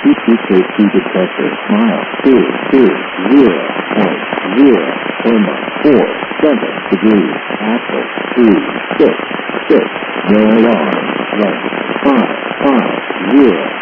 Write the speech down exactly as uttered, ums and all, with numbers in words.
Keep keep detector. Smile. Two, two, zero, point, zero, comma, four, seven degrees. Apple. Three, six, six, no alarm. One, five, five, zero.